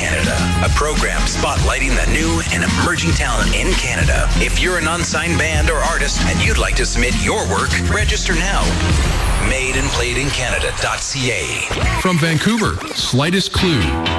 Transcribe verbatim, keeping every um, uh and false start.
Canada, a program spotlighting the new and emerging talent in Canada. If you're an unsigned band or artist and you'd like to submit your work, register now. made and played in Canada dot c a. From Vancouver, Slightest Clue.